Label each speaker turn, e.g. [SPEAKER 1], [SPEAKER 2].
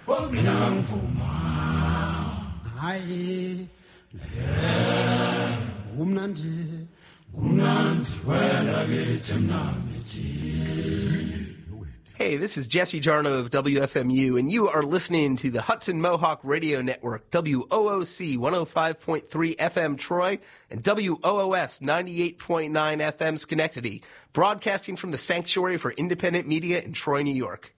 [SPEAKER 1] mina ngivuma hayi umnandi wena kithi mnandi.
[SPEAKER 2] Hey, this is Jesse Jarno of WFMU, and you are listening to the Hudson Mohawk Radio Network, WOOC 105.3 FM Troy and WOOS 98.9 FM Schenectady, broadcasting from the Sanctuary for Independent Media in Troy, New York.